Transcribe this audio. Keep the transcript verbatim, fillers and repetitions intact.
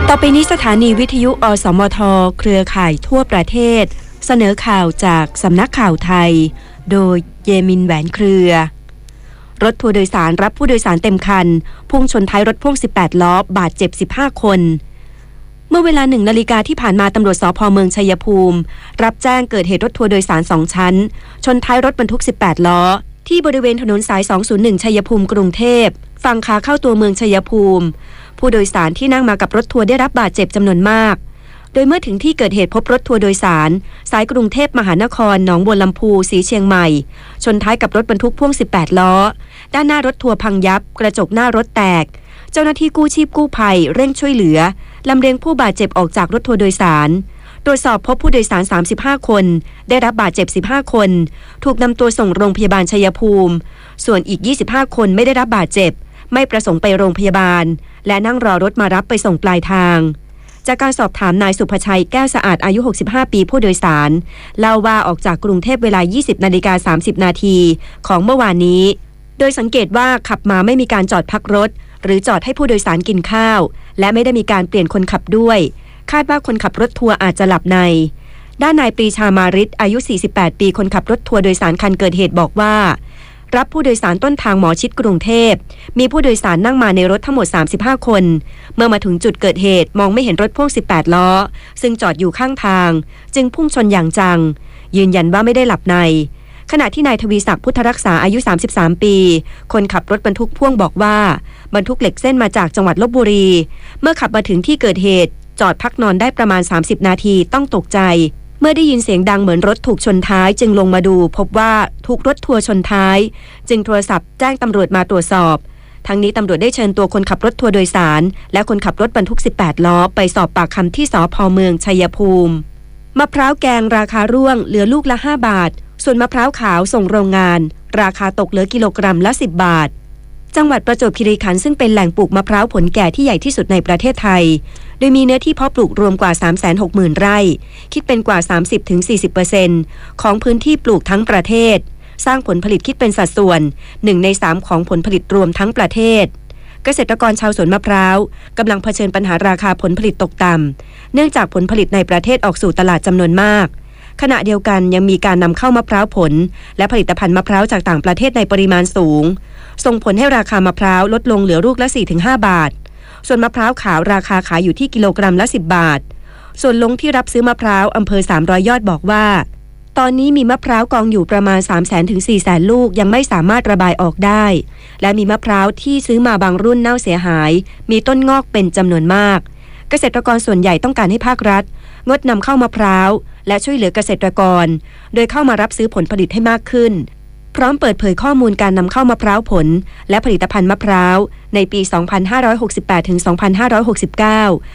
ต่อไปนี้สถานีวิทยุอสมทเครือข่ายทั่วประเทศเสนอข่าวจากสำนักข่าวไทยโดยเยมินแหวนเครือรถทัวร์โดยสารรับผู้โดยสารเต็มคันพุ่งชนท้ายรถพ่วงสิบแปดล้อบาดเจ็บสิบห้าคนเมื่อเวลาหนึ่งนาฬิกาที่ผ่านมาตำรวจสภ.เมืองชัยภูมิรับแจ้งเกิดเหตุรถทัวร์โดยสารสองชั้นชนท้ายรถบรรทุกสิบแปดล้อที่บริเวณถนนสายสองศูนย์หนึ่งชัยภูมิกรุงเทพฝั่งขาเข้าตัวเมืองชัยภูมิผู้โดยสารที่นั่งมากับรถทัวร์ได้รับบาดเจ็บจำนวนมากโดยเมื่อถึงที่เกิดเหตุพบรถทัวร์โดยสารสายกรุงเทพมหานครหนองบัวลำพูสีเชียงใหม่ชนท้ายกับรถบรรทุกพ่วงสิบแปดล้อด้านหน้ารถทัวร์พังยับกระจกหน้ารถแตกเจ้าหน้าที่กู้ชีพกู้ภัยเร่งช่วยเหลือลำเลียงผู้บาดเจ็บออกจากรถทัวร์โดยสารตรวจสอบพบผู้โดยสารสามสิบห้าคนได้รับบาดเจ็บสิบห้าคนถูกนำตัวส่งโรงพยาบาลชัยภูมิส่วนอีกยี่สิบห้าคนไม่ได้รับบาดเจ็บไม่ประสงค์ไปโรงพยาบาลและนั่งรอรถมารับไปส่งปลายทางจากการสอบถามนายสุภชัยแก้วสะอาดอายุหกสิบห้าปีผู้โดยสารเล่าว่าออกจากกรุงเทพเวลา ยี่สิบนาฬิกาสามสิบนาทีของเมื่อวานนี้โดยสังเกตว่าขับมาไม่มีการจอดพักรถหรือจอดให้ผู้โดยสารกินข้าวและไม่ได้มีการเปลี่ยนคนขับด้วยคาดว่าคนขับรถทัวร์อาจจะหลับในด้านนายปรีชามาริศอายุสี่สิบแปดปีคนขับรถทัวร์โดยสารคันเกิดเหตุบอกว่ารับผู้โดยสารต้นทางหมอชิดกรุงเทพมีผู้โดยสารนั่งมาในรถทั้งหมดสามสิบห้าคนเมื่อมาถึงจุดเกิดเหตุมองไม่เห็นรถพ่วงสิบแปดล้อซึ่งจอดอยู่ข้างทางจึงพุ่งชนอย่างจังยืนยันว่าไม่ได้หลับในขณะที่นายทวีศักดิ์พุทธรักษาอายุสามสิบสามปีคนขับรถบรรทุกพ่วงบอกว่าบรรทุกเหล็กเส้นมาจากจังหวัดลพบุรีเมื่อขับมาถึงที่เกิดเหตุจอดพักนอนได้ประมาณสามสิบนาทีต้องตกใจเมื่อได้ยินเสียงดังเหมือนรถถูกชนท้ายจึงลงมาดูพบว่าถูกรถทัวร์ชนท้ายจึงโทรศัพท์แจ้งตำรวจมาตรวจสอบทั้งนี้ตำรวจได้เชิญตัวคนขับรถทัวร์โดยสารและคนขับรถบรรทุกสิบแปดล้อไปสอบปากคำที่สภ.เมืองชัยภูมิมะพร้าวแกงราคาร่วงเหลือลูกละห้าบาทส่วนมะพร้าวขาวส่งโรงงานราคาตกเหลือกิโลกรัมละสิบบาทจังหวัดประจวบคีรีขันธ์ซึ่งเป็นแหล่งปลูกมะพร้าวผลแก่ที่ใหญ่ที่สุดในประเทศไทยโดยมีเนื้อที่เพาะปลูกรวมกว่า สามแสนหกหมื่น ไร่คิดเป็นกว่า สามสิบถึงสี่สิบเปอร์เซ็นต์ ของพื้นที่ปลูกทั้งประเทศสร้างผลผลิตคิดเป็นสัดส่วนหนึ่งในสามของผลผลิตรวมทั้งประเทศเกษตรกรชาวสวนมะพร้าวกำลังเผชิญปัญหาราคาผลผลิตตกต่ำเนื่องจากผลผลิตในประเทศออกสู่ตลาดจำนวนมากขณะเดียวกันยังมีการนำเข้ามะพร้าวผลและผลิตภัณฑ์มะพร้าวจากต่างประเทศในปริมาณสูงส่งผลให้ราคามะพร้าวลดลงเหลือลูกละ สี่ถึงห้า บาทส่วนมะพร้าวขาวราคาขายอยู่ที่กิโลกรัมละสิบบาทส่วนลงที่รับซื้อมะพร้าวอำเภอสามร้อยยอดบอกว่าตอนนี้มีมะพร้าวกองอยู่ประมาณ สามแสนถึงสี่แสน ลูกยังไม่สามารถระบายออกได้และมีมะพร้าวที่ซื้อมาบางรุ่นเน่าเสียหายมีต้นงอกเป็นจำนวนมากเกษตรกรส่วนใหญ่ต้องการให้ภาครัฐงดนำเข้ามะพร้าวและช่วยเหลือเกษตรกรโดยเข้ามารับซื้อผลผลิตให้มากขึ้นพร้อมเปิดเผยข้อมูลการนำเข้ามะพร้าวผลและผลิตภัณฑ์มะพร้าวในปี สองพันห้าร้อยหกสิบแปดถึงสองพันห้าร้อยหกสิบเก้า